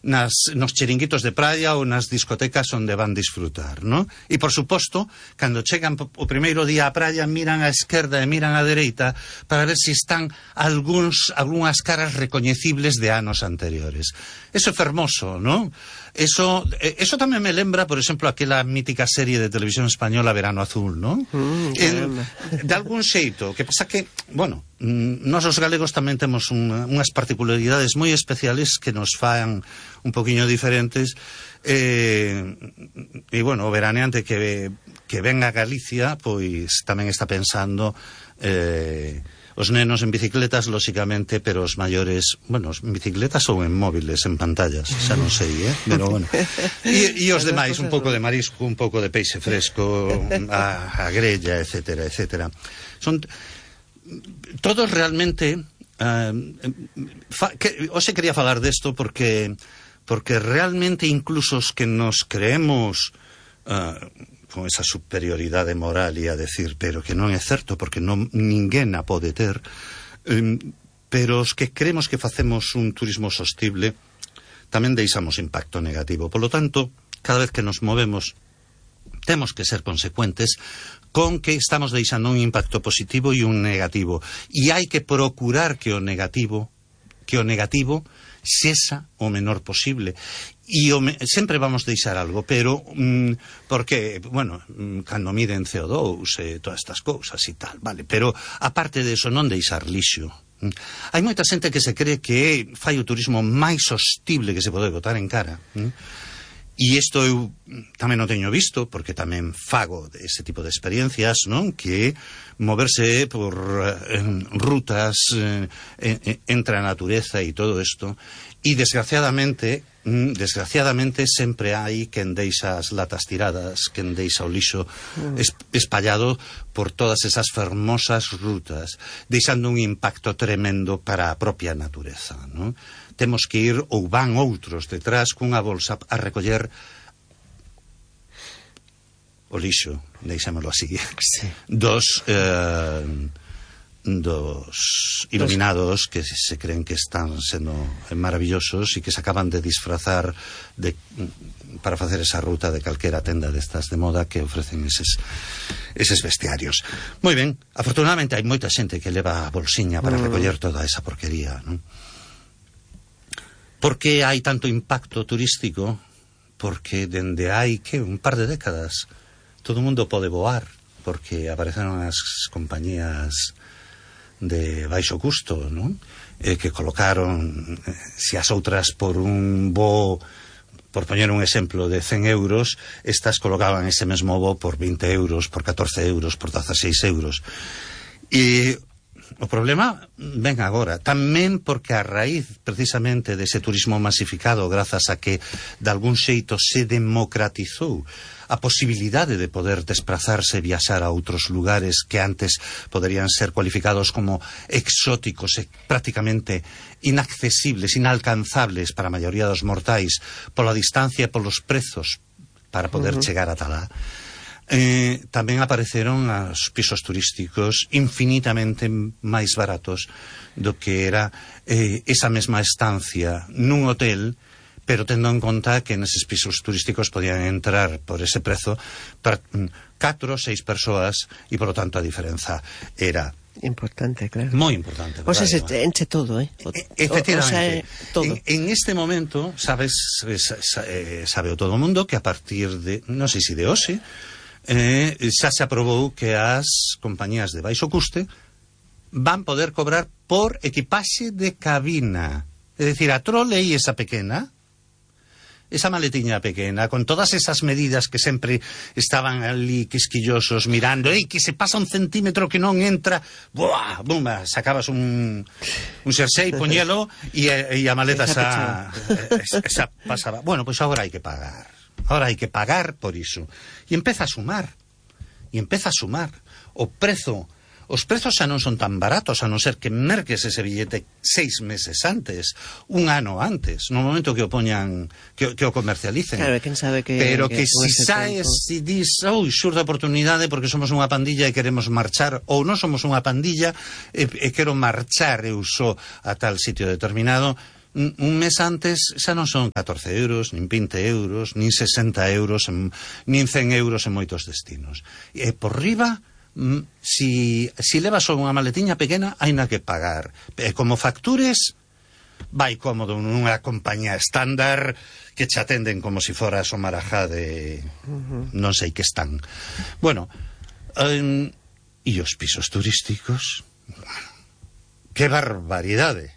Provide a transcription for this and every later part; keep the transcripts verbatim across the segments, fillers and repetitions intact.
nas, nos chiringuitos de praia ou nas discotecas onde van disfrutar, non? E, por suposto, cando chegan o primeiro día á praia, miran á esquerda e miran á dereita para ver se están algúns, algunhas caras recoñecibles de anos anteriores. Eso é fermoso, non? Eso, eso tamén me lembra, por exemplo, aquela mítica serie de televisión española Verano Azul, non? Mm, en, de algún xeito, que pasa que, bueno, nós os galegos tamén temos un, unhas particularidades moi especiales que nos fan un poquinho diferentes, e, e bueno, o veraneante que, que ven a Galicia, pois tamén está pensando... Eh, os nenos en bicicletas, lóxicamente, pero os maiores, bueno, en bicicletas ou en móviles, en pantallas, xa non sei, eh? Pero bueno. E, e os demais, un pouco de marisco, un pouco de peixe fresco, a, a grella, etcétera, etcétera. Son todos realmente... Uh, fa, que, hoxe quería falar desto porque, porque realmente incluso os que nos creemos... Uh, con esa superioridade moral e a decir, pero que non é certo porque non, ninguén a pode ter, um, pero os que creemos que facemos un turismo sostible tamén deixamos impacto negativo. Por lo tanto, cada vez que nos movemos temos que ser consecuentes con que estamos deixando un impacto positivo e un negativo, e hai que procurar que o negativo que o negativo sexa o menor posible. E o me, sempre vamos deixar algo, pero mm, porque, bueno, mm, cando miden C O dous e todas estas cousas e tal, vale, pero aparte de eso non deixar lixo. Mm. Hai moita xente que se cree que fai o turismo máis sostible que se pode botar en cara. Mm. E isto eu tamén o teño visto, porque tamén fago ese tipo de experiencias, non? Que moverse por eh, rutas eh, eh, entre a natureza e todo isto, e desgraciadamente, mm, desgraciadamente sempre hai quen deixa as latas tiradas, quen deixa o lixo mm. es, espallado por todas esas fermosas rutas, deixando un impacto tremendo para a propia natureza, non? Temos que ir, ou van outros detrás cunha bolsa a recoller o lixo, deixémolo así, sí. dos eh, dos iluminados que se creen que están sendo maravillosos e que se acaban de disfrazar de, para facer esa ruta de calquera tenda destas de moda que ofrecen eses, eses bestiarios. Moi ben, afortunadamente hai moita xente que leva a bolsiña para recoller toda esa porquería, non? Por que hai tanto impacto turístico? Porque dende hai, que, un par de décadas todo o mundo pode voar, porque apareceron as compañías de baixo custo, non? Eh, que colocaron, eh, se as outras por un voo, por poñer un exemplo, de cen euros, estas colocaban ese mesmo voo por vinte euros, por catorce euros, por dieciséis euros. E o problema ven agora, tamén porque a raíz precisamente dese turismo masificado, grazas a que de algún xeito se democratizou a posibilidade de poder desplazarse e viaxar a outros lugares que antes poderían ser cualificados como exóticos e prácticamente inaccesibles, inalcanzables para a maioría dos mortais pola distancia e polos prezos para poder uh-huh. chegar a talá. Eh, tamén apareceron os pisos turísticos infinitamente máis baratos do que era eh, esa mesma estancia nun hotel, pero tendo en conta que neses pisos turísticos podían entrar por ese prezo para catro ou seis persoas e, por lo tanto, a diferenza era importante, claro. Moi importante. O sea, se enche todo, eh? O, efectivamente. O sea, todo. En, en este momento, sabes, sabe, sabe o todo o mundo que a partir de, non sei se de hoxe, Eh, xa se aprobou que as compañías de baixo custe van poder cobrar por equipaxe de cabina. É dicir, a trolei esa pequena, esa maletiña pequena, con todas esas medidas que sempre estaban ali quisquillosos mirando, ei, que se pasa un centímetro que non entra, buah, bumba, sacabas un un xersei, poñelo e, e a maleta esa, esa, esa pasaba. Bueno, pois pues agora hai que pagar. Ahora hai que pagar por iso. E empeza a sumar. E empeza a sumar. O prezo, os prezos xa non son tan baratos, a non ser que merques ese billete seis meses antes, un ano antes, no momento que o poñan, que, que o comercialicen. Claro, quen sabe que... Pero que, que si saes e dis, oh, xurda oportunidade porque somos unha pandilla e queremos marchar, ou non somos unha pandilla e, e quero marchar eu só a tal sitio determinado, un mes antes xa non son catorce euros, nin vinte euros, nin sesenta euros, en, nin cen euros en moitos destinos. E por riba, si, si levas unha maletiña pequena, hai na que pagar. E como factures, vai cómodo nunha compañía estándar que che atenden como si foras o marajá de non sei que están. Bueno, um, e os pisos turísticos, que barbaridade.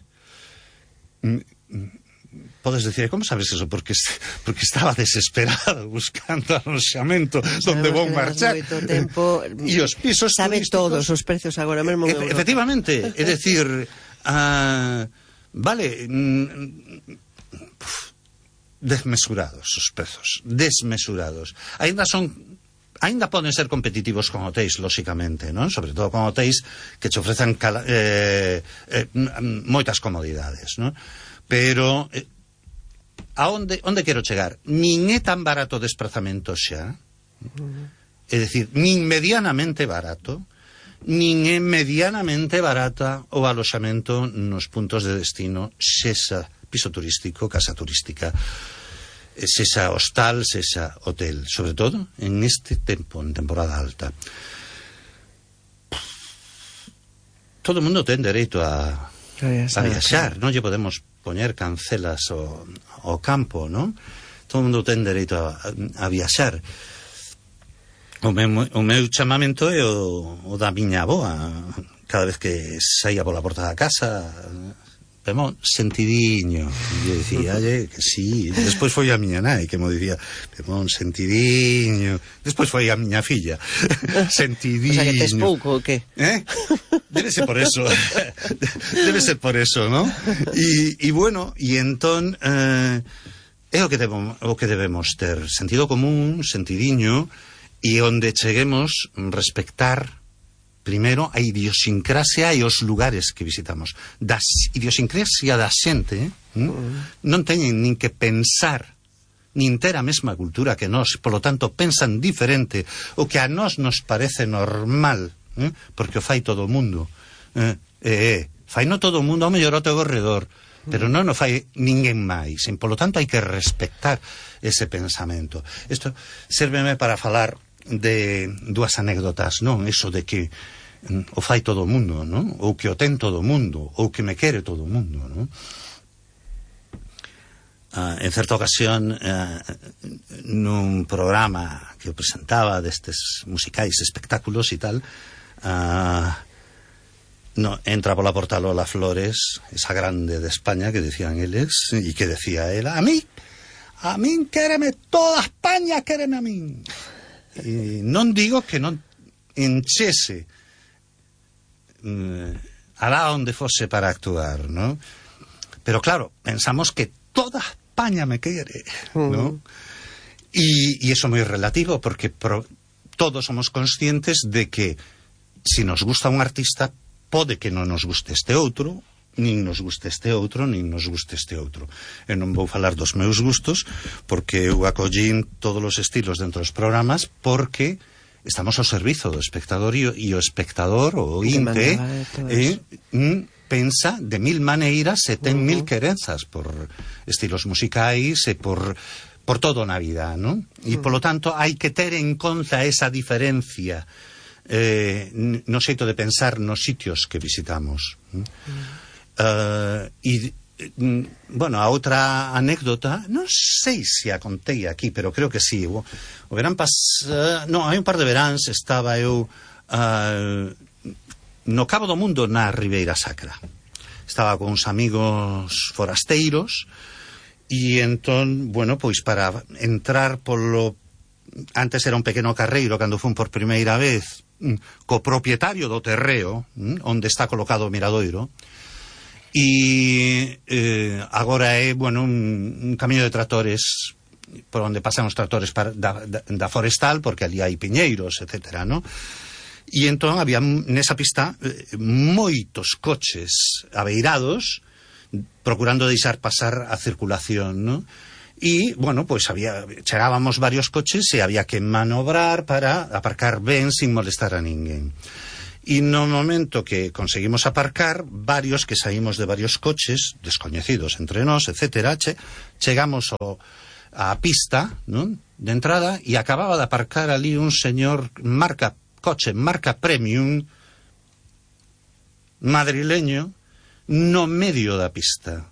Podes decir, como sabes eso? Porque, porque estaba desesperado buscando alojamento donde vou marchar. E os pisos sabe turísticos... todos os precios agora mesmo. E, efectivamente, é dicir, uh, vale, desmesurados os prezos, desmesurados. Ainda son... Ainda poden ser competitivos con hotéis, lóxicamente, non? Sobre todo con hotéis que che ofrecen cala, eh, eh, moitas comodidades, non? Pero eh, a onde, onde quero chegar? Nin é tan barato o desprazamento xa, é dicir, nin medianamente barato, nin é medianamente barata o aloxamento nos puntos de destino, sexa piso turístico, casa turística, sexa hostal, sexa hotel, sobre todo en este tempo, en temporada alta. Todo o mundo ten dereito a, a viaxar, non lle podemos poñer cancelas ao, ao campo, non? Todo o mundo ten dereito a, a viaxar. O meu, o meu chamamento é o, o da miña avoa. Cada vez que saía pola porta da casa, Pemón, sentidiño. E eu dicía, que sí. Despois foi a miña nai que mo dicía, Pemón, sentidiño. Despois foi a miña filla, sentidiño. O sea, que tes pouco, o que? Eh? Debe ser por eso. Debe ser por eso, ¿no? E, e bueno, e entón eh, é o que, debemos, o que debemos ter. Sentido común, sentidiño, e onde cheguemos respectar primeiro a idiosincrasia e os lugares que visitamos. Da idiosincrasia da xente, eh? mm. non teñen nin que pensar nin ter a mesma cultura que nós, polo tanto pensan diferente, o que a nós nos parece normal, eh? porque o fai todo o mundo, eh? eh, eh, fai no todo o mundo, ao mellor ao teu corredor, pero non o fai ninguén máis, e polo tanto hai que respectar ese pensamento. Isto sérveme para falar de dúas anécdotas, non? Eso de que o fai todo o mundo, non? Ou que o ten todo o mundo, ou que me quere todo o mundo, non? Uh, en certa ocasión, uh, nun programa que eu presentaba destes musicais espectáculos e tal, uh, no, entra pola porta Lola Flores, esa grande de España que decían eles, e que decía ela, a mí, a min quéreme toda España, quéreme a min. E non digo que non enchese alá onde fose para actuar, ¿no? Pero claro, pensamos que toda España me quere, ¿no? Y, y eso é moi relativo, porque pro, todos somos conscientes de que si nos gusta un artista, pode que non nos guste este outro, nin nos guste este outro, nin nos guste este outro. Eu non vou falar dos meus gustos, porque eu acollín todos os estilos dentro dos programas, porque estamos ao servizo do espectador e o, e o espectador, o ointe, eh, mm, pensa de mil maneiras e ten uh -huh. mil querenzas por estilos musicais e por, por todo na vida, non? E, uh -huh. polo tanto, hai que ter en conta esa diferencia eh, no xeito de pensar nos sitios que visitamos. Uh -huh. uh, e bueno, a outra anécdota, non sei se a contei aquí, pero creo que sí. O, o verán pas... Uh, non, hai un par de veráns estaba eu uh, no Cabo do Mundo, na Ribeira Sacra. Estaba con uns amigos forasteiros e entón, bueno, pois para entrar polo... Antes era un pequeno carreiro cando fun por primeira vez co propietario do terreo, onde está colocado o miradoiro. E eh, agora é, bueno, un, un camiño de tractores por onde pasan os tractores para, da, da, da forestal, porque ali hai piñeiros, etcétera, no? E entón había nesa pista eh, moitos coches abeirados procurando deixar pasar a circulación, no? E, bueno, pois había, chegábamos varios coches e había que manobrar para aparcar ben sin molestar a ninguén. E no momento que conseguimos aparcar, varios que saímos de varios coches, descoñecidos entre nós, etcétera, che, chegamos ao, á pista, non? De entrada, e acababa de aparcar ali un señor marca, coche marca Premium, madrileño, no medio da pista.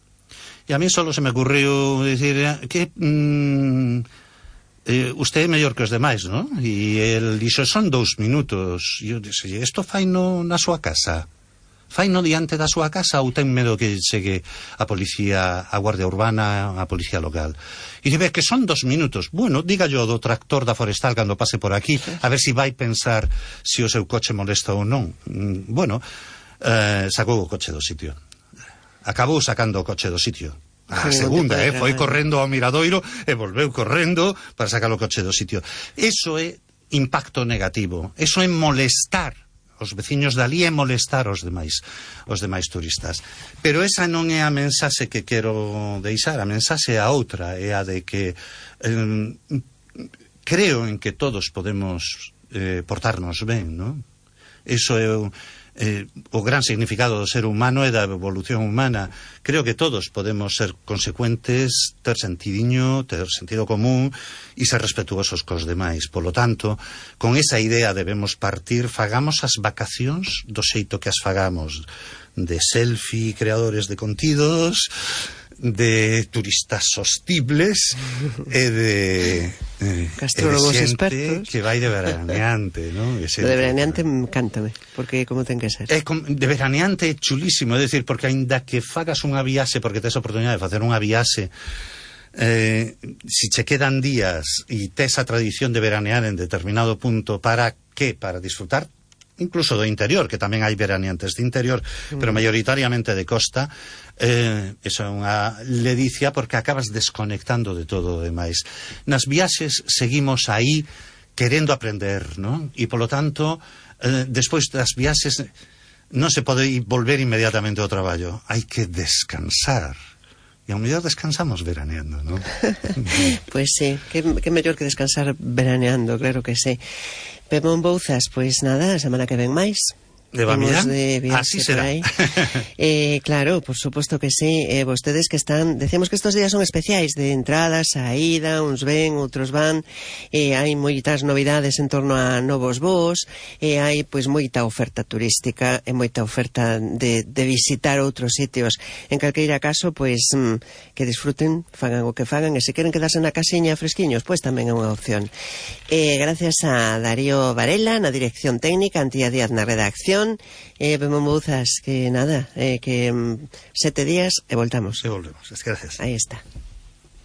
E a mí solo se me ocurriu dicir que... Mmm, Eh, usted é mellor que os demais, non? E el dixo, son dous minutos. E eu dixo, isto fai no, na súa casa? Fai no diante da súa casa ou ten medo que chegue a policía, a Guardia Urbana, a policía local? E dice, que son dos minutos. Bueno, diga yo do tractor da forestal cando pase por aquí, a ver si vai pensar se o seu coche molesta ou non. Mm, bueno, eh, sacou o coche do sitio. Acabou sacando o coche do sitio. A segunda, eh, foi correndo ao miradoiro e volveu correndo para sacar o coche do sitio. Eso é impacto negativo, eso é molestar os veciños dali e molestar os demais os demais turistas. Pero esa non é a mensaxe que quero deixar, a mensaxe é a outra, é a de que eh, creo en que todos podemos eh, portarnos ben, non? Eso é o Eh, o gran significado do ser humano e da evolución humana. Creo que todos podemos ser consecuentes, ter sentidiño, ter sentido común e ser respetuosos cos demais. Polo tanto, con esa idea debemos partir, fagamos as vacacións do xeito que as fagamos, de selfie, creadores de contidos, de turistas sostibles e de eh, gastrólogos e de expertos que vai de veraneante, ¿no? De veraneante encántame, porque como ten que ser. É com, de veraneante é chulísimo, é dicir, porque aínda que fagas unha viaxe, porque tes a oportunidade de facer unha viaxe, eh, si che quedan días e tes a tradición de veranear en determinado punto, para que? Para disfrutar incluso do interior, que tamén hai veraneantes de interior, mm. pero maioritariamente de costa. Eh, eso é unha ledicia porque acabas desconectando de todo o demais. Nas viaxes seguimos aí querendo aprender, non? E polo tanto, eh, despois das viaxes non se pode volver inmediatamente ao traballo, hai que descansar. E ao mellor descansamos veraneando, non? Pois sí, que, que mellor que descansar veraneando, claro que sí. Pemón Bouzas, pois nada, a semana que ven máis. Leva mira, de así será. eh, claro, por suposto que sí. eh, Vostedes que están, decimos que estos días son especiais, de entrada, saída, uns ven, outros van, eh, hai moitas novidades en torno a novos voos, e eh, hai pois moita oferta turística e moita oferta de, de visitar outros sitios. En calqueira caso, pois mm, que disfruten, fagan o que fagan, e se queren quedarse na casiña fresquiños, pois tamén é unha opción. eh, Gracias a Darío Varela na dirección técnica, Antía Díaz na redacción. Eh, Pemón Bouzas, que nada, eh, que mm, sete días e voltamos. E volvemos, gracias. Aí está.